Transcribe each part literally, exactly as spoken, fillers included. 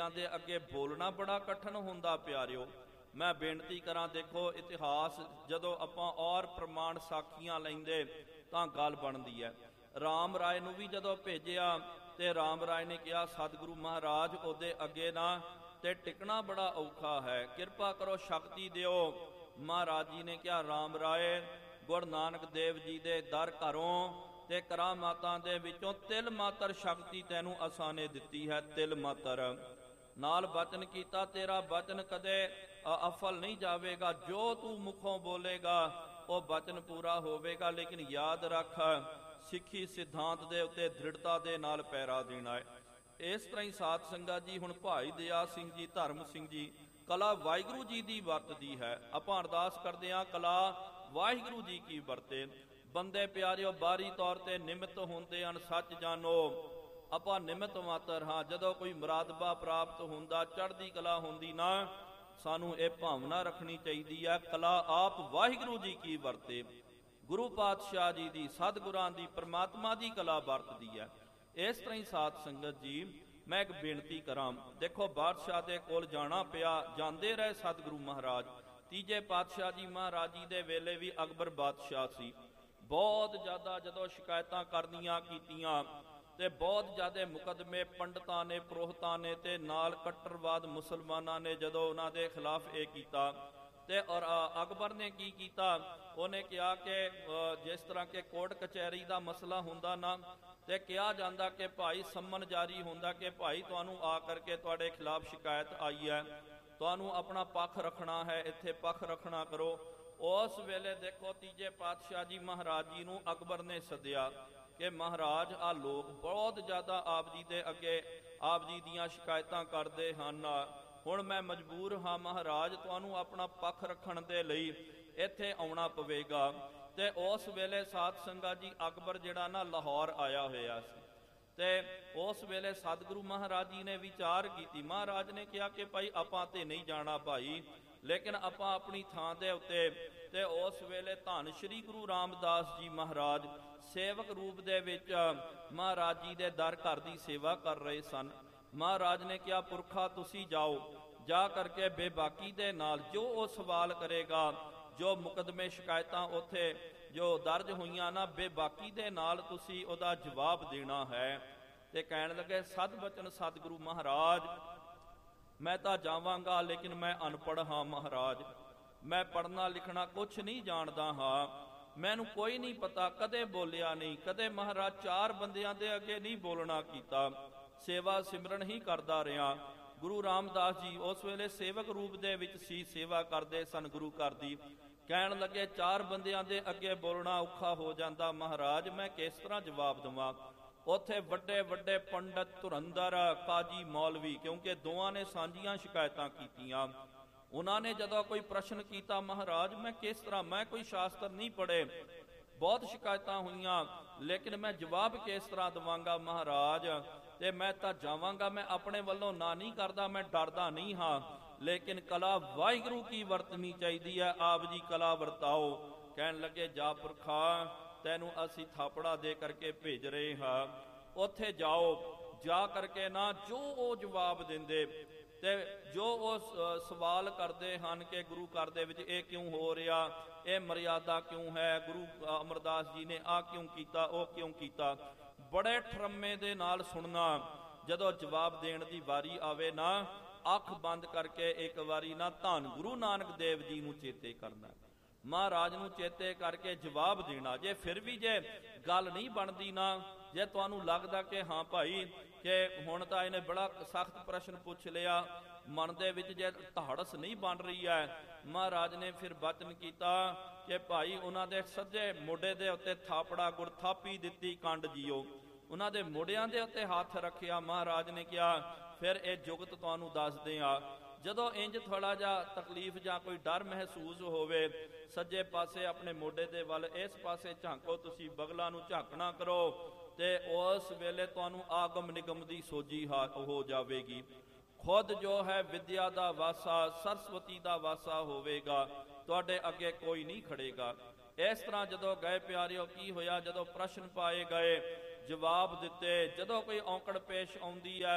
ਦੇ ਅੱਗੇ ਬੋਲਣਾ ਬੜਾ ਕਠਿਨ ਹੁੰਦਾ ਪਿਆਰਿਓ। ਮੈਂ ਬੇਨਤੀ ਕਰਾਂ, ਦੇਖੋ ਇਤਿਹਾਸ ਜਦੋਂ ਆਪਾਂ ਔਰ ਪ੍ਰਮਾਣ ਸਾਖੀਆਂ ਲੈਂਦੇ ਤਾਂ ਗੱਲ ਬਣਦੀ ਹੈ। ਰਾਮ ਰਾਏ ਨੂੰ ਵੀ ਜਦੋਂ ਭੇਜਿਆ ਤੇ ਰਾਮ ਰਾਏ ਨੇ ਕਿਹਾ ਸਤਿਗੁਰੂ ਮਹਾਰਾਜ ਉਹਦੇ ਅੱਗੇ ਨਾ ਤੇ ਟਿਕਣਾ ਬੜਾ ਔਖਾ ਹੈ, ਕਿਰਪਾ ਕਰੋ ਸ਼ਕਤੀ ਦਿਓ। ਮਹਾਰਾਜ ਜੀ ਨੇ ਕਿਹਾ ਰਾਮ ਰਾਏ, ਗੁਰੂ ਨਾਨਕ ਦੇਵ ਜੀ ਦੇ ਦਰ ਘਰੋਂ ਤੇ ਕਰਾਮਾਤਾਂ ਦੇ ਵਿੱਚੋਂ ਤਿਲ ਮਾਤਰ ਸ਼ਕਤੀ ਤੈਨੂੰ ਅਸਾਂ ਨੇ ਦਿੱਤੀ ਹੈ, ਤਿਲ ਮਾਤਰ। ਨਾਲ ਬਚਨ ਕੀਤਾ ਤੇਰਾ ਬਚਨ ਕਦੇ ਅਫਲ ਨਹੀਂ ਜਾਵੇਗਾ, ਜੋ ਤੂੰ ਮੁਖੋਂ ਬੋਲੇਗਾ ਉਹ ਬਚਨ ਪੂਰਾ ਹੋਵੇਗਾ। ਲੇਕਿਨ ਯਾਦ ਰੱਖ, ਸਿੱਖੀ ਸਿਧਾਂਤ ਦੇ ਉੱਤੇ ਦ੍ਰਿੜਤਾ ਦੇ ਨਾਲ ਪੈਰਾ ਦੇਣਾ ਹੈ। ਇਸ ਤਰ੍ਹਾਂ ਹੀ ਸਾਧ ਸੰਗਤ ਜੀ, ਹੁਣ ਭਾਈ ਦਇਆ ਸਿੰਘ ਜੀ, ਧਰਮ ਸਿੰਘ ਜੀ, ਕਲਾ ਵਾਹਿਗੁਰੂ ਜੀ ਦੀ ਵਰਤਦੀ ਹੈ। ਆਪਾਂ ਅਰਦਾਸ ਕਰਦੇ ਹਾਂ ਕਲਾ ਵਾਹਿਗੁਰੂ ਜੀ ਕੀ ਵਰਤੇ। ਬੰਦੇ ਪਿਆਰਿਓ ਬਾਹਰੀ ਤੌਰ ਤੇ ਨਿਮਿਤ ਹੁੰਦੇ ਹਨ, ਸੱਚ ਜਾਣੋ ਆਪਾਂ ਨਿਮਿਤ ਮਾਤਰ ਹਾਂ। ਜਦੋਂ ਕੋਈ ਮੁਰਾਦਬਾ ਪ੍ਰਾਪਤ ਹੁੰਦਾ, ਚੜ੍ਹਦੀ ਕਲਾ ਹੁੰਦੀ ਨਾ, ਸਾਨੂੰ ਇਹ ਭਾਵਨਾ ਰੱਖਣੀ ਚਾਹੀਦੀ ਹੈ ਕਲਾ ਆਪ ਵਾਹਿਗੁਰੂ ਜੀ ਕੀ ਵਰਤੇ। ਗੁਰੂ ਪਾਤਸ਼ਾਹ ਜੀ ਦੀ, ਸਤਿਗੁਰਾਂ ਦੀ, ਪਰਮਾਤਮਾ ਦੀ ਕਲਾ ਵਰਤਦੀ ਹੈ। ਇਸ ਤਰ੍ਹਾਂ ਹੀ ਸਾਧ ਸੰਗਤ ਜੀ, ਮੈਂ ਇੱਕ ਬੇਨਤੀ ਕਰਾਂ, ਦੇਖੋ ਬਾਦਸ਼ਾਹ ਦੇ ਕੋਲ ਜਾਣਾ ਪਿਆ, ਜਾਂਦੇ ਰਹੇ ਸਤਿਗੁਰੂ ਮਹਾਰਾਜ। ਤੀਜੇ ਪਾਤਸ਼ਾਹ ਜੀ ਮਹਾਰਾਜ ਜੀ ਦੇ ਵੇਲੇ ਵੀ ਅਕਬਰ ਬਾਦਸ਼ਾਹ ਸੀ। ਬਹੁਤ ਜ਼ਿਆਦਾ ਜਦੋਂ ਸ਼ਿਕਾਇਤਾਂ ਕਰਨੀਆਂ ਕੀਤੀਆਂ ਤੇ ਬਹੁਤ ਜ਼ਿਆਦਾ ਮੁਕੱਦਮੇ ਪੰਡਤਾਂ ਨੇ, ਪੁਰੋਹਿਤਾਂ ਨੇ ਤੇ ਨਾਲ ਕੱਟਰਵਾਦ ਮੁਸਲਮਾਨਾਂ ਨੇ ਜਦੋਂ ਉਹਨਾਂ ਦੇ ਖਿਲਾਫ ਇਹ ਕੀਤਾ ਤੇ ਔਰ ਅਕਬਰ ਨੇ ਕੀ ਕੀਤਾ, ਉਹਨੇ ਕਿਹਾ ਕਿ ਜਿਸ ਤਰ੍ਹਾਂ ਕਿ ਕੋਰਟ ਕਚਹਿਰੀ ਦਾ ਮਸਲਾ ਹੁੰਦਾ ਨਾ, ਤੇ ਕਿਹਾ ਜਾਂਦਾ ਕਿ ਭਾਈ ਸੰਮਨ ਜਾਰੀ ਹੁੰਦਾ ਕਿ ਭਾਈ ਤੁਹਾਨੂੰ ਆ ਕਰਕੇ ਤੁਹਾਡੇ ਖਿਲਾਫ ਸ਼ਿਕਾਇਤ ਆਈ ਹੈ, ਤੁਹਾਨੂੰ ਆਪਣਾ ਪੱਖ ਰੱਖਣਾ ਹੈ, ਇੱਥੇ ਪੱਖ ਰੱਖਣਾ ਕਰੋ। ਉਸ ਵੇਲੇ ਦੇਖੋ ਤੀਜੇ ਪਾਤਸ਼ਾਹ ਜੀ ਮਹਾਰਾਜ ਜੀ ਨੂੰ ਅਕਬਰ ਨੇ ਸੱਦਿਆ ਕਿ ਮਹਾਰਾਜ ਆ ਲੋਕ ਬਹੁਤ ਜ਼ਿਆਦਾ ਆਪ ਜੀ ਦੇ ਅੱਗੇ ਆਪ ਜੀ ਦੀਆਂ ਸ਼ਿਕਾਇਤਾਂ ਕਰਦੇ ਹਨ, ਹੁਣ ਮੈਂ ਮਜਬੂਰ ਹਾਂ ਮਹਾਰਾਜ, ਤੁਹਾਨੂੰ ਆਪਣਾ ਪੱਖ ਰੱਖਣ ਦੇ ਲਈ ਇੱਥੇ ਆਉਣਾ ਪਵੇਗਾ। ਤੇ ਉਸ ਵੇਲੇ ਸਾਧ ਸੰਗਤ ਜੀ ਅਕਬਰ ਜਿਹੜਾ ਨਾ ਲਾਹੌਰ ਆਇਆ ਹੋਇਆ ਸੀ ਤੇ ਉਸ ਵੇਲੇ ਸਤਿਗੁਰੂ ਮਹਾਰਾਜ ਜੀ ਨੇ ਵਿਚਾਰ ਕੀਤੀ। ਮਹਾਰਾਜ ਨੇ ਕਿਹਾ ਕਿ ਭਾਈ ਆਪਾਂ ਤੇ ਨਹੀਂ ਜਾਣਾ ਭਾਈ, ਲੇਕਿਨ ਆਪਾਂ ਆਪਣੀ ਥਾਂ ਦੇ ਉੱਤੇ। ਤੇ ਉਸ ਵੇਲੇ ਧੰਨ ਸ਼੍ਰੀ ਗੁਰੂ ਰਾਮਦਾਸ ਜੀ ਮਹਾਰਾਜ ਸੇਵਕ ਰੂਪ ਦੇ ਵਿੱਚ ਮਹਾਰਾਜ ਜੀ ਦੇ ਦਰ ਘਰ ਦੀ ਸੇਵਾ ਕਰ ਰਹੇ ਸਨ। ਮਹਾਰਾਜ ਨੇ ਕਿਹਾ ਪੁਰਖਾ ਤੁਸੀਂ ਜਾਓ, ਜਾ ਕਰਕੇ ਬੇਬਾਕੀ ਦੇ ਨਾਲ ਜੋ ਉਹ ਸਵਾਲ ਕਰੇਗਾ, ਜੋ ਮੁਕੱਦਮੇ ਸ਼ਿਕਾਇਤਾਂ ਉੱਥੇ ਜੋ ਦਰਜ ਹੋਈਆਂ ਨਾ, ਬੇਬਾਕੀ ਦੇ ਨਾਲ ਤੁਸੀਂ ਉਹਦਾ ਜਵਾਬ ਦੇਣਾ ਹੈ। ਤੇ ਕਹਿਣ ਲੱਗੇ ਸਦ ਬਚਨ ਸਤਿਗੁਰੂ ਮਹਾਰਾਜ, ਮੈਂ ਤਾਂ ਜਾਵਾਂਗਾ ਲੇਕਿਨ ਮੈਂ ਅਨਪੜ੍ਹ ਹਾਂ ਮਹਾਰਾਜ, ਮੈਂ ਪੜ੍ਹਨਾ ਲਿਖਣਾ ਕੁਛ ਨਹੀਂ ਜਾਣਦਾ ਹਾਂ, ਮੈਨੂੰ ਕੋਈ ਨਹੀਂ ਪਤਾ, ਕਦੇ ਬੋਲਿਆ ਨਹੀਂ, ਕਦੇ ਮਹਾਰਾਜ ਚਾਰ ਬੰਦਿਆਂ ਦੇ ਅੱਗੇ ਨਹੀਂ ਬੋਲਣਾ ਕੀਤਾ, ਸੇਵਾ ਸਿਮਰਨ ਹੀ ਕਰਦਾ ਰਿਹਾ। ਗੁਰੂ ਰਾਮਦਾਸ ਜੀ ਉਸ ਵੇਲੇ ਸੇਵਕ ਰੂਪ ਦੇ ਵਿੱਚ ਸੀ, ਸੇਵਾ ਕਰਦੇ ਸਨ ਗੁਰੂ ਘਰ ਦੀ। ਕਹਿਣ ਲੱਗੇ ਚਾਰ ਬੰਦਿਆਂ ਦੇ ਅੱਗੇ ਬੋਲਣਾ ਔਖਾ ਹੋ ਜਾਂਦਾ ਮਹਾਰਾਜ, ਮੈਂ ਕਿਸ ਤਰ੍ਹਾਂ ਜਵਾਬ ਦੇਵਾਂ। ਉੱਥੇ ਵੱਡੇ ਵੱਡੇ ਪੰਡਤ, ਧੁਰੰਦਰ, ਕਾਜੀ, ਮੌਲਵੀ, ਕਿਉਂਕਿ ਦੋਵਾਂ ਨੇ ਸਾਂਝੀਆਂ ਸ਼ਿਕਾਇਤਾਂ ਕੀਤੀਆਂ। ਉਹਨਾਂ ਨੇ ਜਦੋਂ ਕੋਈ ਪ੍ਰਸ਼ਨ ਕੀਤਾ ਮਹਾਰਾਜ ਮੈਂ ਕਿਸ ਤਰ੍ਹਾਂ, ਮੈਂ ਕੋਈ ਸ਼ਾਸਤਰ ਨਹੀਂ ਪੜ੍ਹੇ, ਬਹੁਤ ਸ਼ਿਕਾਇਤਾਂ ਹੋਈਆਂ, ਲੇਕਿਨ ਮੈਂ ਜਵਾਬ ਕਿਸ ਤਰ੍ਹਾਂ ਦੇਵਾਂਗਾ ਮਹਾਰਾਜ। ਤੇ ਮੈਂ ਤਾਂ ਜਾਵਾਂਗਾ, ਮੈਂ ਆਪਣੇ ਵੱਲੋਂ ਨਾ ਨਹੀਂ ਕਰਦਾ, ਮੈਂ ਡਰਦਾ ਨਹੀਂ ਹਾਂ, ਲੇਕਿਨ ਕਲਾ ਵਾਹਿਗੁਰੂ ਕੀ ਵਰਤਣੀ ਚਾਹੀਦੀ ਹੈ, ਆਪ ਜੀ ਕਲਾ ਵਰਤਾਓ। ਕਹਿਣ ਲੱਗੇ ਜਾ ਪੁਰਖਾ, ਤੈਨੂੰ ਅਸੀਂ ਥਾਪੜਾ ਦੇ ਕਰਕੇ ਭੇਜ ਰਹੇ ਹਾਂ, ਉੱਥੇ ਜਾਓ, ਜਾ ਕਰਕੇ ਨਾ ਜੋ ਉਹ ਜਵਾਬ ਦਿੰਦੇ ਤੇ ਜੋ ਉਹ ਸਵਾਲ ਕਰਦੇ ਹਨ ਕਿ ਗੁਰੂ ਘਰ ਦੇ ਵਿੱਚ ਇਹ ਕਿਉਂ ਹੋ ਰਿਹਾ, ਇਹ ਮਰਿਆਦਾ ਕਿਉਂ ਹੈ, ਗੁਰੂ ਅਮਰਦਾਸ ਜੀ ਨੇ ਆ ਕਿਉਂ ਕੀਤਾ, ਉਹ ਕਿਉਂ ਕੀਤਾ, ਬੜੇ ਠਰਮੇ ਦੇ ਨਾਲ ਸੁਣਨਾ। ਜਦੋਂ ਜਵਾਬ ਦੇਣ ਦੀ ਵਾਰੀ ਆਵੇ ਨਾ, ਅੱਖ ਬੰਦ ਕਰਕੇ ਇੱਕ ਵਾਰੀ ਨਾ ਧੰਨ ਗੁਰੂ ਨਾਨਕ ਦੇਵ ਜੀ ਨੂੰ ਚੇਤੇ ਕਰਨਾ, ਮਹਾਰਾਜ ਨੂੰ ਚੇਤੇ ਕਰਕੇ ਜਵਾਬ ਦੇਣਾ। ਜੇ ਫਿਰ ਵੀ ਜੇ ਗੱਲ ਨਹੀਂ ਬਣਦੀ ਨਾ, ਜੇ ਤੁਹਾਨੂੰ ਲੱਗਦਾ ਕਿ ਹਾਂ ਭਾਈ ਕਿ ਹੁਣ ਤਾਂ ਇਹਨੇ ਬੜਾ ਸਖਤ ਪ੍ਰਸ਼ਨ ਪੁੱਛ ਲਿਆ, ਮਨ ਦੇ ਵਿੱਚ ਜੇ ਧਾੜਸ ਨਹੀਂ ਬਣ ਰਹੀ ਹੈ, ਮਹਾਰਾਜ ਨੇ ਫਿਰ ਬਚਨ ਕੀਤਾ ਕਿ ਭਾਈ ਉਹਨਾਂ ਦੇ ਸੱਜੇ ਮੋਢੇ ਦੇ ਉੱਤੇ ਥਾਪੜਾ ਗੁਰ ਥਾਪੀ ਦਿੱਤੀ ਕੰਡ ਜੀਓ, ਉਹਨਾਂ ਦੇ ਮੋਢਿਆਂ ਦੇ ਉੱਤੇ ਹੱਥ ਰੱਖਿਆ। ਮਹਾਰਾਜ ਨੇ ਕਿਹਾ ਫਿਰ ਇਹ ਜੁਗਤ ਤੁਹਾਨੂੰ ਦੱਸਦੇ ਆ। ਜਦੋਂ ਇੰਜ ਥੋੜਾ ਜਿਹਾ ਤਕਲੀਫ ਜਾਂ ਕੋਈ ਡਰ ਮਹਿਸੂਸ ਹੋਵੇ, ਸੱਜੇ ਪਾਸੇ ਆਪਣੇ ਮੋਢੇ ਦੇ ਵੱਲ ਇਸ ਪਾਸੇ ਝਾਂਕੋ, ਤੁਸੀਂ ਬਗਲਾਂ ਨੂੰ ਝਾਕਣਾ ਕਰੋ ਤੇ ਉਸ ਵੇਲੇ ਤੁਹਾਨੂੰ ਆਗਮ ਨਿਗਮ ਦੀ ਸੋਝੀ ਹੋ ਜਾਵੇਗੀ। ਖੁਦ ਜੋ ਹੈ ਵਿਦਿਆ ਦਾ ਵਾਸਾ, ਸਰਸਵਤੀ ਦਾ ਵਾਸਾ ਹੋਵੇਗਾ, ਤੁਹਾਡੇ ਅੱਗੇ ਕੋਈ ਨਹੀਂ ਖੜੇਗਾ। ਇਸ ਤਰ੍ਹਾਂ ਜਦੋਂ ਗਏ ਪਿਆਰਿਓ, ਕੀ ਹੋਇਆ, ਜਦੋਂ ਪ੍ਰਸ਼ਨ ਪਾਏ ਗਏ, ਜਵਾਬ ਦਿੱਤੇ, ਜਦੋਂ ਕੋਈ ਔਂਕੜ ਪੇਸ਼ ਆਉਂਦੀ ਹੈ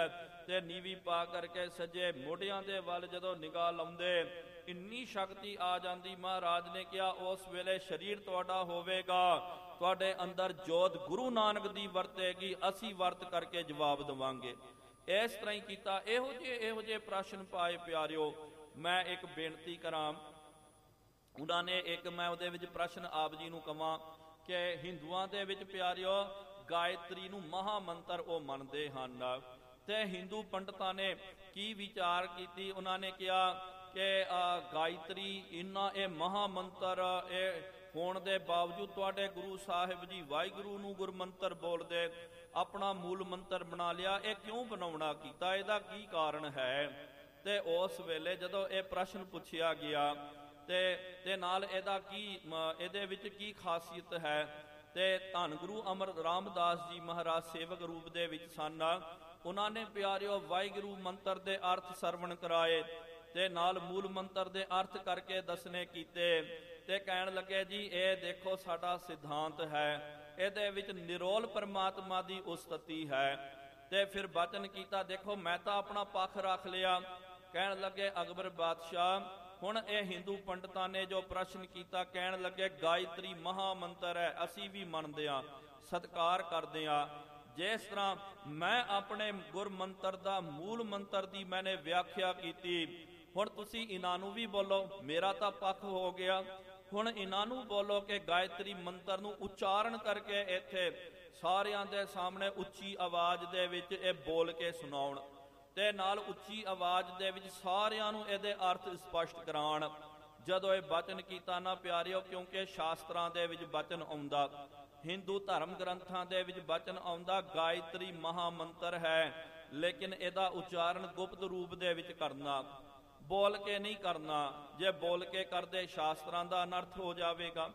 ਤੇ ਨੀਵੀਂ ਪਾ ਕਰਕੇ ਸੱਜੇ ਮੋਢਿਆਂ ਦੇ ਵੱਲ ਜਦੋਂ ਨਿਗਾਹ ਲਾਉਂਦੇ, ਇੰਨੀ ਸ਼ਕਤੀ ਆ ਜਾਂਦੀ। ਮਹਾਰਾਜ ਨੇ ਕਿਹਾ ਉਸ ਵੇਲੇ ਸਰੀਰ ਤੁਹਾਡਾ ਹੋਵੇਗਾ, ਤੁਹਾਡੇ ਅੰਦਰ ਜੋਤ ਗੁਰੂ ਨਾਨਕ ਦੀ ਵਰਤੇਗੀ, ਅਸੀਂ ਵਰਤ ਕਰਕੇ ਜਵਾਬ ਦੇਵਾਂਗੇ। ਇਸ ਤਰ੍ਹਾਂ ਹੀ ਕੀਤਾ। ਇਹੋ ਜਿਹੇ ਇਹੋ ਜਿਹੇ ਪ੍ਰਸ਼ਨ ਪਾਏ ਪਿਆਰਿਓ। ਮੈਂ ਇੱਕ ਬੇਨਤੀ ਕਰਾਂ, ਉਹਨਾਂ ਨੇ ਇੱਕ ਮੈਂ ਉਹਦੇ ਵਿੱਚ ਪ੍ਰਸ਼ਨ ਆਪ ਜੀ ਨੂੰ ਕਵਾਂ ਕਿ ਹਿੰਦੂਆਂ ਦੇ ਵਿੱਚ ਪਿਆਰਿਓ ਗਾਇਤਰੀ ਨੂੰ ਮਹਾ ਮੰਤਰ ਉਹ ਮੰਨਦੇ ਹਨ, ਤੇ ਹਿੰਦੂ ਪੰਡਤਾਂ ਨੇ ਕੀ ਵਿਚਾਰ ਕੀਤੀ। ਉਹਨਾਂ ਨੇ ਕਿਹਾ ਕਿ ਗਾਇਤਰੀ ਇੰਨਾ ਇਹ ਮਹਾ ਮੰਤਰ ਇਹ ਹੋਣ ਦੇ ਬਾਵਜੂਦ ਤੁਹਾਡੇ ਗੁਰੂ ਸਾਹਿਬ ਜੀ ਵਾਹਿਗੁਰੂ ਨੂੰ ਗੁਰਮੰਤਰ ਬੋਲਦੇ, ਆਪਣਾ ਮੂਲ ਮੰਤਰ ਬਣਾ ਲਿਆ, ਇਹ ਕਿਉਂ ਬਣਾਉਣਾ ਕੀਤਾ, ਇਹਦਾ ਕੀ ਕਾਰਨ ਹੈ। ਤੇ ਉਸ ਵੇਲੇ ਜਦੋਂ ਇਹ ਪ੍ਰਸ਼ਨ ਪੁੱਛਿਆ ਗਿਆ ਤੇ ਤੇ ਨਾਲ ਇਹਦਾ ਕੀ ਇਹਦੇ ਵਿੱਚ ਕੀ ਖਾਸੀਅਤ ਹੈ, ਤੇ ਧੰਨ ਗੁਰੂ ਅਮਰ ਰਾਮਦਾਸ ਜੀ ਮਹਾਰਾਜ ਸੇਵਕ ਰੂਪ ਦੇ ਵਿੱਚ ਸਨ। ਉਹਨਾਂ ਨੇ ਪਿਆਰਿਓ ਵਾਹਿਗੁਰੂ ਮੰਤਰ ਦੇ ਅਰਥ ਸਰਵਣ ਕਰਾਏ ਤੇ ਨਾਲ ਮੂਲ ਮੰਤਰ ਦੇ ਅਰਥ ਕਰਕੇ ਦੱਸਣੇ ਕੀਤੇ, ਤੇ ਕਹਿਣ ਲੱਗੇ ਜੀ ਇਹ ਦੇਖੋ ਸਾਡਾ ਸਿਧਾਂਤ ਹੈ, ਇਹਦੇ ਵਿੱਚ ਨਿਰੋਲ ਪਰਮਾਤਮਾ ਦੀ ਉਸਤਤੀ ਹੈ। ਤੇ ਫਿਰ ਬਚਨ ਕੀਤਾ, ਦੇਖੋ ਮੈਂ ਤਾਂ ਆਪਣਾ ਪੱਖ ਰੱਖ ਲਿਆ। ਕਹਿਣ ਲੱਗੇ ਅਕਬਰ ਬਾਦਸ਼ਾਹ, ਹੁਣ ਇਹ ਹਿੰਦੂ ਪੰਡਤਾਂ ਨੇ ਜੋ ਪ੍ਰਸ਼ਨ ਕੀਤਾ, ਕਹਿਣ ਲੱਗੇ ਗਾਇਤਰੀ ਮਹਾ ਮੰਤਰ ਹੈ, ਅਸੀਂ ਵੀ ਮੰਨਦੇ ਹਾਂ, ਸਤਿਕਾਰ ਕਰਦੇ ਹਾਂ। ਜਿਸ ਤਰ੍ਹਾਂ ਮੈਂ ਆਪਣੇ ਗੁਰਮੰਤਰ ਦਾ ਮੂਲ ਮੰਤਰ ਦੀ ਮੈਨੇ ਵਿਆਖਿਆ ਕੀਤੀ, ਹੁਣ ਤੁਸੀਂ ਇਹਨਾਂ ਨੂੰ ਵੀ ਬੋਲੋ, ਮੇਰਾ ਤਾਂ ਪੱਖ ਹੋ ਗਿਆ। ਹੁਣ ਇਹਨਾਂ ਨੂੰ ਬੋਲੋ ਕਿ ਗਾਇਤਰੀ ਮੰਤਰ ਨੂੰ ਉਚਾਰਨ ਕਰਕੇ ਇੱਥੇ ਸਾਰਿਆਂ ਦੇ ਸਾਹਮਣੇ ਉੱਚੀ ਆਵਾਜ਼ ਦੇ ਵਿੱਚ ਇਹ ਬੋਲ ਕੇ ਸੁਣਾਉਣ, ਤੇ ਨਾਲ ਉੱਚੀ ਆਵਾਜ਼ ਦੇ ਵਿੱਚ ਸਾਰਿਆਂ ਨੂੰ ਇਹਦੇ ਅਰਥ ਸਪਸ਼ਟ ਕਰਾਉਣ। ਜਦੋਂ ਇਹ ਬਚਨ ਕੀਤਾ ਨਾ ਪਿਆਰਿਓ, ਕਿਉਂਕਿ ਸ਼ਾਸਤਰਾਂ ਦੇ ਵਿੱਚ ਬਚਨ ਆਉਂਦਾ, ਹਿੰਦੂ ਧਰਮ ਗ੍ਰੰਥਾਂ ਦੇ ਵਿੱਚ ਬਚਨ ਆਉਂਦਾ ਗਾਇਤਰੀ ਮਹਾ ਮੰਤਰ ਹੈ, ਲੇਕਿਨ ਇਹਦਾ ਉਚਾਰਨ ਗੁਪਤ ਰੂਪ ਦੇ ਵਿੱਚ ਕਰਨਾ, ਬੋਲ ਕੇ ਨਹੀਂ ਕਰਨਾ। ਜੇ ਬੋਲ ਕੇ ਕਰਦੇ ਸ਼ਾਸਤਰਾਂ ਦਾ ਅਨਰਥ ਹੋ ਜਾਵੇਗਾ,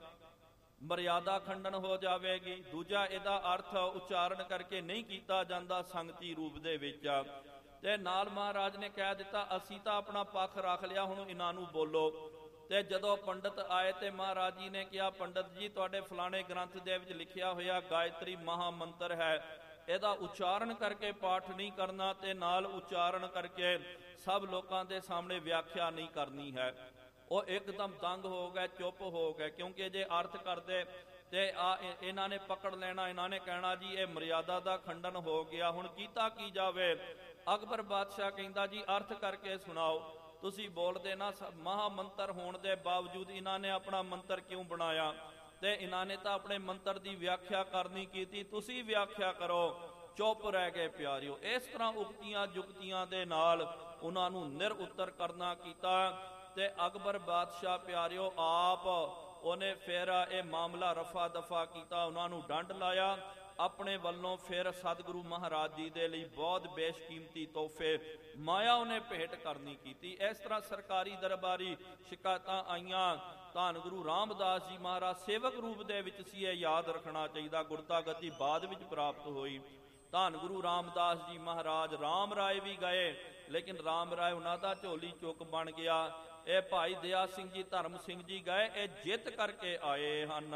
ਮਰਿਆਦਾ ਖੰਡਨ ਹੋ ਜਾਵੇਗੀ। ਦੂਜਾ ਇਹਦਾ ਅਰਥ ਉਚਾਰਨ ਕਰਕੇ ਨਹੀਂ ਕੀਤਾ ਜਾਂਦਾ ਸੰਗਤੀ ਰੂਪ ਦੇ ਵਿੱਚ। ਤੇ ਨਾਲ ਮਹਾਰਾਜ ਨੇ ਕਹਿ ਦਿੱਤਾ ਅਸੀਂ ਤਾਂ ਆਪਣਾ ਪੱਖ ਰੱਖ ਲਿਆ, ਹੁਣ ਇਹਨਾਂ ਨੂੰ ਬੋਲੋ। ਤੇ ਜਦੋਂ ਪੰਡਤ ਆਏ ਤੇ ਮਹਾਰਾਜ ਜੀ ਨੇ ਕਿਹਾ, ਪੰਡਤ ਜੀ ਤੁਹਾਡੇ ਫਲਾਣੇ ਗ੍ਰੰਥ ਦੇ ਵਿੱਚ ਲਿਖਿਆ ਹੋਇਆ ਗਾਇਤਰੀ ਮਹਾ ਮੰਤਰ ਹੈ, ਇਹਦਾ ਉਚਾਰਨ ਕਰਕੇ ਪਾਠ ਨਹੀਂ ਕਰਨਾ, ਤੇ ਨਾਲ ਉਚਾਰਨ ਕਰਕੇ ਸਭ ਲੋਕਾਂ ਦੇ ਸਾਹਮਣੇ ਵਿਆਖਿਆ ਨਹੀਂ ਕਰਨੀ ਹੈ। ਉਹ ਇੱਕਦਮ ਦੰਗ ਹੋ ਗਏ, ਚੁੱਪ ਹੋ ਗਏ, ਕਿਉਂਕਿ ਜੇ ਅਰਥ ਕਰਦੇ ਤੇ ਆ ਇਹਨਾਂ ਨੇ ਪਕੜ ਲੈਣਾ, ਇਹਨਾਂ ਨੇ ਕਹਿਣਾ ਜੀ ਇਹ ਮਰਿਆਦਾ ਦਾ ਖੰਡਨ ਹੋ ਗਿਆ, ਹੁਣ ਕੀਤਾ ਕੀ ਜਾਵੇ। ਅਕਬਰ ਬਾਦਸ਼ਾਹ ਕਹਿੰਦਾ ਜੀ ਅਰਥ ਕਰਕੇ ਸੁਣਾਓ। ਤੁਸੀਂ ਬੋਲਦੇ ਨਾ, ਮਹਾ ਮੰਤਰ ਹੋਣ ਦੇ ਬਾਵਜੂਦ ਇਹਨਾਂ ਨੇ ਆਪਣਾ ਮੰਤਰ ਕਿਉਂ ਬਣਾਇਆ, ਤੇ ਇਹਨਾਂ ਨੇ ਤਾਂ ਆਪਣੇ ਮੰਤਰ ਦੀ ਵਿਆਖਿਆ ਕਰਨੀ ਕੀਤੀ, ਤੁਸੀਂ ਵਿਆਖਿਆ ਕਰੋ। ਚੁੱਪ ਰਹਿ ਗਏ ਪਿਆਰਿਓ। ਇਸ ਤਰ੍ਹਾਂ ਉਕਤੀਆਂ ਜੁਗਤੀਆਂ ਦੇ ਨਾਲ ਉਹਨਾਂ ਨੂੰ ਨਿਰ ਉੱਤਰ ਕਰਨਾ ਕੀਤਾ। ਤੇ ਅਕਬਰ ਬਾਦਸ਼ਾਹ ਪਿਆਰਿਓ ਆਪ ਉਹਨੇ ਫਿਰ ਇਹ ਮਾਮਲਾ ਰਫਾ ਦਫਾ ਕੀਤਾ, ਉਹਨਾਂ ਨੂੰ ਡੰਡ ਲਾਇਆ। ਆਪਣੇ ਵੱਲੋਂ ਫਿਰ ਸਤਿਗੁਰੂ ਮਹਾਰਾਜ ਜੀ ਦੇ ਲਈ ਬਹੁਤ ਬੇਸ਼ਕੀਮਤੀ ਤੋਹਫੇ ਮਾਇਆ ਉਹਨੇ ਭੇਟ ਕਰਨੀ ਕੀਤੀ। ਇਸ ਤਰ੍ਹਾਂ ਸਰਕਾਰੀ ਦਰਬਾਰੀ ਸ਼ਿਕਾਇਤਾਂ ਆਈਆਂ। ਧੰਨ ਗੁਰੂ ਰਾਮਦਾਸ ਜੀ ਮਹਾਰਾਜ ਸੇਵਕ ਰੂਪ ਦੇ ਵਿੱਚ ਸੀ, ਇਹ ਯਾਦ ਰੱਖਣਾ ਚਾਹੀਦਾ। ਗੁਰਤਾ ਗੱਦੀ ਬਾਅਦ ਵਿੱਚ ਪ੍ਰਾਪਤ ਹੋਈ। ਧੰਨ ਗੁਰੂ ਰਾਮਦਾਸ ਜੀ ਮਹਾਰਾਜ ਰਾਮ ਰਾਏ ਵੀ ਗਏ, ਲੇਕਿਨ ਰਾਮ ਰਾਏ ਉਹਨਾਂ ਦਾ ਝੋਲੀ ਚੁੱਕ ਬਣ ਗਿਆ। ਇਹ ਭਾਈ ਦਇਆ ਸਿੰਘ ਜੀ, ਧਰਮ ਸਿੰਘ ਜੀ ਗਏ, ਇਹ ਜਿੱਤ ਕਰਕੇ ਆਏ ਹਨ।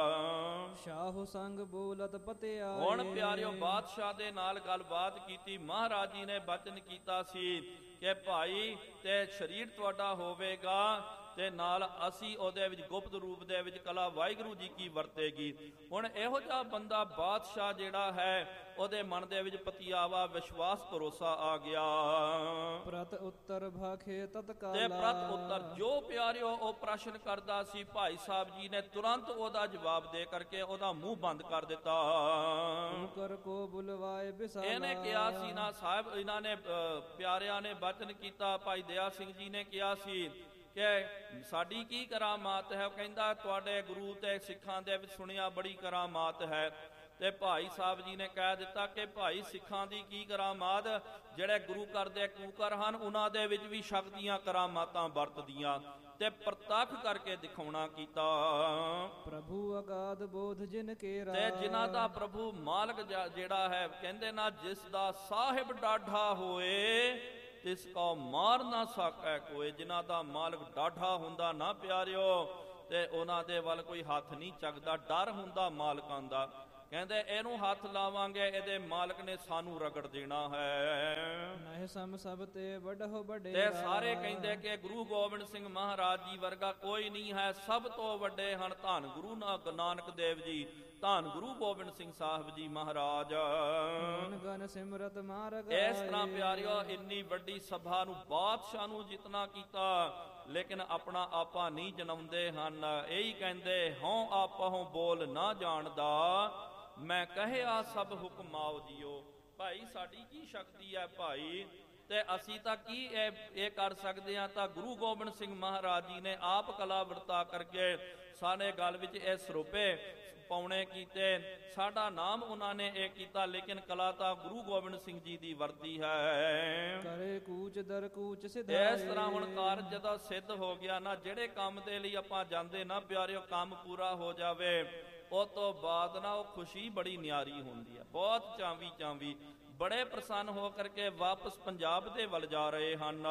ਸ਼ਾਹੋ ਸੰਗ ਬੋਲਤ ਪਤਿਆ। ਹੁਣ ਪਿਆਰਿਓ ਬਾਦਸ਼ਾਹ ਦੇ ਨਾਲ ਗੱਲਬਾਤ ਕੀਤੀ। ਮਹਾਰਾਜ ਜੀ ਨੇ ਬਚਨ ਕੀਤਾ ਸੀ ਕਿ ਭਾਈ ਤੇ ਸਰੀਰ ਤੁਹਾਡਾ ਹੋਵੇਗਾ, ਤੇ ਨਾਲ ਅਸੀਂ ਉਹਦੇ ਵਿੱਚ ਗੁਪਤ ਰੂਪ ਦੇ ਵਿੱਚ ਕਲਾ ਵਾਹਿਗੁਰੂ ਜੀ ਕੀ ਵਰਤੇਗੀ। ਹੁਣ ਇਹੋ ਜਿਹਾ ਬੰਦਾ ਬਾਦਸ਼ਾਹ ਜਿਹੜਾ ਹੈ, ਉਹਦੇ ਮਨ ਦੇ ਵਿੱਚ ਪਤਿਆਵਾ ਵਿਸ਼ਵਾਸ ਭਰੋਸਾ ਆ ਗਿਆ। ਪ੍ਰਤ ਉੱਤਰ ਭਾਖੇ ਤਤਕਾਲਾ। ਤੇ ਪ੍ਰਤ ਉੱਤਰ ਜੋ ਪਿਆਰਿਓ ਉਹ ਪ੍ਰਸ਼ਨ ਕਰਦਾ ਸੀ, ਭਾਈ ਸਾਹਿਬ ਜੀ ਨੇ ਤੁਰੰਤ ਉਹਦਾ ਜਵਾਬ ਦੇ ਕਰਕੇ ਉਹਦਾ ਮੂੰਹ ਬੰਦ ਕਰ ਦਿੱਤਾ। ਕਰ ਕੋ ਬੁਲਵਾਏ ਬਿਸਾਲਾ। ਇਹਨੇ ਕਿਹਾ ਸੀ ਨਾ ਸਾਹਿਬ, ਇਹਨਾਂ ਨੇ ਪਿਆਰਿਆਂ ਨੇ ਬਚਨ ਕੀਤਾ। ਭਾਈ ਦਇਆ ਸਿੰਘ ਜੀ ਨੇ ਕਿਹਾ ਸੀ ਕਿ ਸਾਡੀ ਕੀ ਕਰਾਮਾਤ ਹੈ। ਕਹਿੰਦਾ ਤੁਹਾਡੇ ਗੁਰੂ ਤੇ ਸਿੱਖਾਂ ਦੇ ਵਿੱਚ ਸੁਣਿਆ ਬੜੀ ਕਰਾਮਾਤ ਹੈ। ਤੇ ਭਾਈ ਸਾਹਿਬ ਜੀ ਨੇ ਕਹਿ ਦਿੱਤਾ ਕਿ ਭਾਈ ਸਿੱਖਾਂ ਦੀ ਕੀ ਕਰਾਮਾਤ, ਜਿਹੜੇ ਗੁਰੂ ਘਰ ਦੇ ਕੂਕਰ ਹਨ ਉਹਨਾਂ ਦੇ ਵਿੱਚ ਵੀ ਸ਼ਕਤੀਆਂ ਕਰਾਮਾਤਾਂ ਵਰਤਦੀਆਂ, ਤੇ ਪ੍ਰਤੱਖ ਕਰਕੇ ਦਿਖਾਉਣਾ ਕੀਤਾ। ਪ੍ਰਭੂ ਅਗਾਧ ਬੋਧ ਜਿਨ ਕੇਰਾ। ਤੇ ਜਿਨ੍ਹਾਂ ਦਾ ਪ੍ਰਭੂ ਮਾਲਕ ਜਿਹੜਾ ਹੈ, ਕਹਿੰਦੇ ਨਾ ਜਿਸ ਦਾ ਸਾਹਿਬ ਡਾਢਾ ਹੋਏ ਤਿਸ ਕੋ ਮਾਰ ਨਾ ਸਕੈ ਕੋਏ। ਜਿਨ੍ਹਾਂ ਦਾ ਮਾਲਕ ਡਾਢਾ ਹੁੰਦਾ ਨਾ ਪਿਆਰਿਓ, ਤੇ ਉਹਨਾਂ ਦੇ ਵੱਲ ਕੋਈ ਹੱਥ ਨਹੀਂ ਚੱਕਦਾ। ਡਰ ਹੁੰਦਾ ਮਾਲਕਾਂ ਦਾ। ਕਹਿੰਦੇ ਇਹਨੂੰ ਹੱਥ ਲਾਵਾਂਗੇ ਇਹਦੇ ਮਾਲਕ ਨੇ ਸਾਨੂੰ ਰਗੜ ਦੇਣਾ ਹੈ। ਨਹਿ ਸਮ ਸਭ ਤੇ ਵੱਡਹੁ ਤੇ ਵਡੇਰਾ। ਸਾਰੇ ਕਹਿੰਦੇ ਕਿ ਗੁਰੂ ਗੋਬਿੰਦ ਸਿੰਘ ਮਹਾਰਾਜ ਜੀ ਵਰਗਾ ਕੋਈ ਨਹੀਂ ਹੈ, ਸਭ ਤੋਂ ਵੱਡੇ ਹਨ ਧੰਨ ਗੁਰੂ ਨਾਨਕ ਦੇਵ ਜੀ, ਧੰਨ ਗੁਰੂ ਗੋਬਿੰਦ ਸਿੰਘ ਸਾਹਿਬ ਜੀ ਮਹਾਰਾਜ। ਗਨ ਗਨ ਸਿਮਰਤ ਮਾਰਗ ਇਸ ਤਰ੍ਹਾਂ ਪਿਆਰਿਓ ਇੰਨੀ ਵੱਡੀ ਸਭਾ ਨੂੰ ਬਾਦਸ਼ਾਹ ਨੂੰ ਜਿਤਨਾ ਕੀਤਾ, ਲੇਕਿਨ ਆਪਣਾ ਆਪਾ ਨਹੀਂ ਜਨਮਦੇ ਹਨ। ਇਹੀ ਕਹਿੰਦੇ ਹਉ ਆਪਹੁ ਬੋਲ ਨਾ ਜਾਣਦਾ, ਮੈਂ ਕਹਿਆ ਸਭ ਹੁਕਮਾਓ ਜੀਓ। ਭਾਈ ਸਾਡੀ ਕੀ ਸ਼ਕਤੀ ਹੈ ਭਾਈ, ਤੇ ਅਸੀਂ ਤਾਂ ਕੀ ਇਹ ਇਹ ਕਰ ਸਕਦੇ ਹਾਂ। ਤਾਂ ਗੁਰੂ ਗੋਬਿੰਦ ਸਿੰਘ ਮਹਾਰਾਜ ਜੀ ਨੇ ਆਪ ਕਲਾ ਵਰਤਾ ਕਰਕੇ ਸਾਡੇ ਗਲ ਵਿੱਚ ਇਹ ਸਰੂਪੇ ਪਾਉਣੇ ਕੀਤੇ, ਸਾਡਾ ਨਾਮ ਉਹਨਾਂ ਨੇ ਇਹ ਕੀਤਾ, ਲੇਕਿਨ ਕਲਾ ਤਾਂ ਗੁਰੂ ਗੋਬਿੰਦ ਸਿੰਘ ਜੀ ਦੀ ਵਰਤੀ ਹੈ। ਕਰੇ ਕੂਚ ਦਰ ਕੂਚ ਸਿਧਾਏ। ਇਸ ਤਰ੍ਹਾਂ ਹੁਣ ਕਾਰਜ ਜਦੋਂ ਸਿੱਧ ਹੋ ਗਿਆ ਨਾ, ਜਿਹੜੇ ਕੰਮ ਦੇ ਲਈ ਆਪਾਂ ਜਾਂਦੇ ਨਾ ਪਿਆਰਿਓ, ਕੰਮ ਪੂਰਾ ਹੋ ਜਾਵੇ, ਉਹ ਤੋਂ ਬਾਅਦ ਨਾ ਉਹ ਖੁਸ਼ੀ ਬੜੀ ਨਿਆਰੀ ਹੁੰਦੀ ਹੈ। ਬਹੁਤ ਚਾਂਵੀ ਚਾਂਵੀ ਬੜੇ ਪ੍ਰਸੰਨ ਹੋ ਕਰਕੇ ਵਾਪਸ ਪੰਜਾਬ ਦੇ ਵੱਲ ਜਾ ਰਹੇ ਹਨ।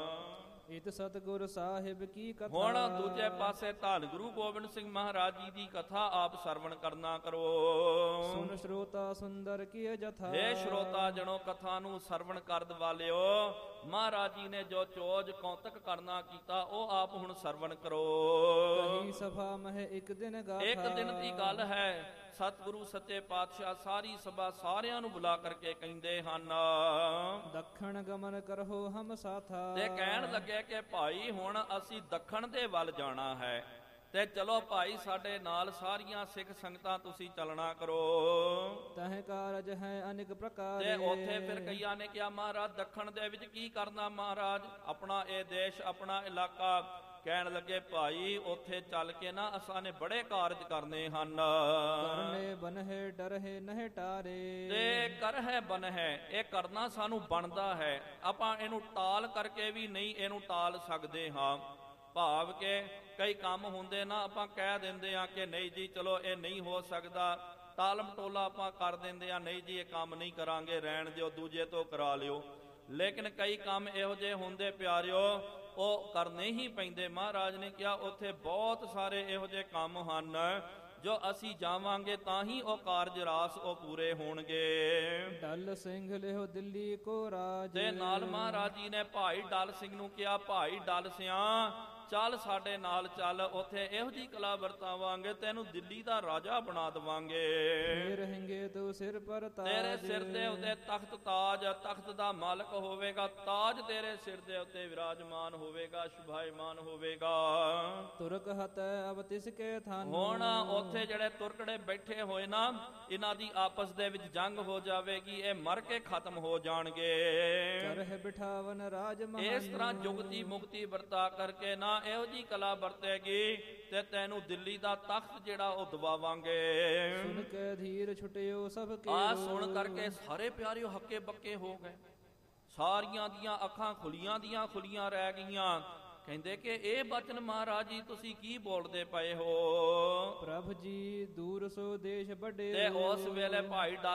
ਇਤ ਸਤਿਗੁਰ ਸਾਹਿਬ ਕੀ ਕਥਾ। ਹੁਣ ਦੂਜੇ ਪਾਸੇ ਧੰਨ ਗੁਰੂ ਗੋਬਿੰਦ ਸਿੰਘ ਮਹਾਰਾਜ ਜੀ ਦੀ ਕਥਾ ਆਪ ਸਰਵਣ ਕਰਨਾ ਕਰੋ। ਸੁਨ ਸ਼ਰੋਤਾ ਸੁੰਦਰ ਕੀ ਜਥਾ। हे ਸ਼ਰੋਤਾ ਜਣੋ ਕਥਾ ਨੂੰ ਸਰਵਣ ਕਰਨ ਵਾਲਿਓ, ਮਹਾਰਾਜ ਜੀ ਨੇ ਜੋ ਚੋਜ ਕੌਤਕ ਕਰਨਾ ਕੀਤਾ ਉਹ ਆਪ ਹੁਣ ਸਰਵਣ ਕਰੋ। ਕਹੀ ਸਭਾ ਮਹਿ ਇੱਕ ਦਿਨ ਗਾਥਾ। ਇੱਕ ਦਿਨ ਦੀ ਗੱਲ ਹੈ, ਸਤਿਗੁਰੂ ਸੱਚੇ ਪਾਤਸ਼ਾਹ ਸਾਰੀ ਸਭਾ ਸਾਰਿਆਂ ਨੂੰ ਬੁਲਾ ਕਰਕੇ ਕਹਿੰਦੇ ਹਨ, ਦੱਖਣ ਗਮਨ ਕਰਹੁ ਹਮ ਸਾਥਾ। ਤੇ ਕਹਿਣ ਲੱਗੇ ਕਿ ਭਾਈ ਹੁਣ ਅਸੀਂ ਦੱਖਣ ਦੇ ਵੱਲ ਜਾਣਾ ਹੈ, ਤੇ ਚਲੋ ਭਾਈ ਸਾਡੇ ਨਾਲ ਸਾਰੀਆਂ ਸਿੱਖ ਸੰਗਤਾਂ ਤੁਸੀਂ ਚੱਲਣਾ ਕਰੋ। ਤਹ ਕਾਰਜ ਹੈ ਅਨੇਕ ਪ੍ਰਕਾਰ। ਤੇ ਉੱਥੇ ਫਿਰ ਕਈਆਂ ਨੇ ਕਿਹਾ ਮਹਾਰਾਜ ਦੱਖਣ ਦੇ ਵਿੱਚ ਕੀ ਕਰਨਾ ਮਹਾਰਾਜ, ਆਪਣਾ ਇਹ ਦੇਸ਼ ਆਪਣਾ ਇਲਾਕਾ। ਕਹਿਣ ਲੱਗੇ ਭਾਈ ਉੱਥੇ ਚੱਲ ਕੇ ਨਾ ਅਸਾਂ ਨੇ ਬੜੇ ਕਾਰਜ ਕਰਨੇ ਹਨ। ਕਰਨੇ ਬਨਹਿ ਡਰਹਿ ਨਹਿ ਟਾਰੇ। ਤੇ ਕਰ ਹੈ ਬਨ ਹੈ, ਇਹ ਕਰਨਾ ਸਾਨੂੰ ਬਣਦਾ ਹੈ, ਆਪਾਂ ਇਹਨੂੰ ਟਾਲ ਕਰਕੇ ਵੀ ਨਹੀਂ ਇਹਨੂੰ ਟਾਲ ਸਕਦੇ ਹਾਂ। ਭਾਵ ਕਿ ਕਈ ਕੰਮ ਹੁੰਦੇ ਨਾ, ਆਪਾਂ ਕਹਿ ਦਿੰਦੇ ਆ ਕਿ ਨਹੀਂ ਜੀ ਚਲੋ ਇਹ ਨਹੀਂ ਹੋ ਸਕਦਾ, ਟਾਲਮ ਟੋਲਾ ਆਪਾਂ ਕਰ ਦਿੰਦੇ ਆ, ਨਹੀਂ ਜੀ ਇਹ ਕੰਮ ਨਹੀਂ ਕਰਾਂਗੇ, ਰਹਿਣ ਦਿਓ, ਦੂਜੇ ਤੋਂ ਕਰਾ ਲਿਓ। ਲੇਕਿਨ ਕਈ ਕੰਮ ਇਹੋ ਜਿਹੇ ਹੁੰਦੇ ਪਿਆਰਿਓ, ਉਹ ਕਰਨੇ ਹੀ ਪੈਂਦੇ। ਮਹਾਰਾਜ ਨੇ ਕਿਹਾ ਉੱਥੇ ਬਹੁਤ ਸਾਰੇ ਇਹੋ ਜਿਹੇ ਕੰਮ ਹਨ ਜੋ ਅਸੀਂ ਜਾਵਾਂਗੇ ਤਾਂ ਹੀ ਉਹ ਕਾਰਜ ਰਾਸ ਉਹ ਪੂਰੇ ਹੋਣਗੇ। ਡਲ ਸਿੰਘ ਲਿਓ ਦਿੱਲੀ ਕੋ ਰਾਜ। ਤੇ ਨਾਲ ਮਹਾਰਾਜ ਜੀ ਨੇ ਭਾਈ ਡਲ ਸਿੰਘ ਨੂੰ ਕਿਹਾ, ਭਾਈ ਡਲ ਸਿਆਂ ਚੱਲ ਸਾਡੇ ਨਾਲ ਚੱਲ, ਉੱਥੇ ਇਹੋ ਜਿਹੀ ਕਲਾ ਵਰਤਾਵਾਂਗੇ ਤੈਨੂੰ ਦਿੱਲੀ ਦਾ ਰਾਜਾ ਬਣਾ ਦੇਵਾਂਗੇ। ਰਹੇਂਗੇ ਤੂੰ ਸਿਰ ਪਰ ਤਾਜ। ਤੇਰੇ ਸਿਰ ਦੇ ਉੱਤੇ ਤਖਤ ਤਾਜ, ਤਖਤ ਦਾ ਮਾਲਕ ਹੋਵੇਗਾ, ਤਾਜ ਤੇਰੇ ਸਿਰ ਦੇ ਉੱਤੇ ਵਿਰਾਜਮਾਨ ਹੋਵੇਗਾ, ਸ਼ੁਭਾਇਮਾਨ ਹੋਵੇਗਾ। ਤੁਰਕ ਹਤ ਅਬ ਤਿਸ ਕੇ ਥਾਨ। ਹੁਣ ਉੱਥੇ ਜਿਹੜੇ ਤੁਰਕੜੇ ਬੈਠੇ ਹੋਏ ਨਾ, ਇਹਨਾਂ ਦੀ ਆਪਸ ਦੇ ਵਿੱਚ ਜੰਗ ਹੋ ਜਾਵੇਗੀ, ਇਹ ਮਰ ਕੇ ਖਤਮ ਹੋ ਜਾਣਗੇ। ਕਰਹਿ ਬਿਠਾਵਨ ਰਾਜ ਮਹਾਨ। ਇਸ ਤਰ੍ਹਾਂ ਜੁਗਤੀ ਮੁਕਤੀ ਵਰਤਾ ਕਰਕੇ ਨਾ ਇਹੋ ਜੀ ਕਲਾ ਵਰਤੇਗੀ ਤੇ ਤੈਨੂੰ ਦਿੱਲੀ ਦਾ ਤਖਤ ਜਿਹੜਾ ਉਹ ਦਵਾਵਾਂਗੇ। ਸੁਣ ਕੇ ਧੀਰ ਛੁਟਿਓ ਸਭ ਕੇ। ਆ ਸੁਣ ਕਰਕੇ ਸਾਰੇ ਪਿਆਰਿਓ ਹੱਕੇ ਬੱਕੇ ਹੋ ਗਏ, ਸਾਰੀਆਂ ਦੀਆਂ ਅੱਖਾਂ ਖੁੱਲੀਆਂ ਦੀਆਂ ਖੁੱਲੀਆਂ ਰਹਿ ਗਈਆਂ। ਕਹਿੰਦੇ ਕਿ ਇਹ ਬਚਨ ਮਹਾਰਾਜ ਜੀ ਤੁਸੀਂ ਕੀ ਬੋਲਦੇ ਪਏ ਹੋ। ਪ੍ਰਭ ਜੀ ਦੂਰ ਸੋ ਦੇਸ਼ ਵੱਡੇ। ਤੇ ਉਸ ਵੇਲੇ ਭਾਈ